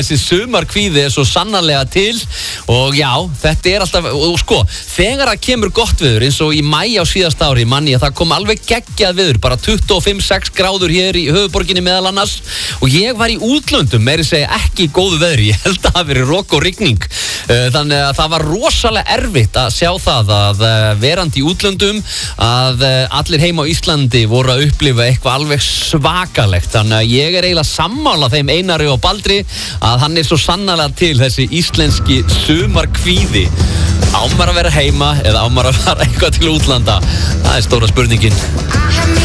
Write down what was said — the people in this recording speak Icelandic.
Þessi sumarkvíði svo sannarlega til og já, þetta alltaf, og sko, þegar það kemur gott veður eins og í maí á síðasta ári manni að það kom alveg geggjað veður, bara 25-6 gráður hér í höfuborginni meðal annars og ég var í útlöndum, meiri segja ekki í góðu veðri, ég held að það hafi verið rok og rigning, þannig að það var rosalega erfitt að sjá það að verandi í útlöndum að allir heima á Íslandi voru að upplifa eitthvað alveg svakalegt, þannig að ég eiginlega sammála þeim Einari og Baldri að hann svo sannarlega til þessi íslenski sumarkvíði. Á maður að vera heima eða á maður að fara eitthvað til útlanda? Það stóra spurningin.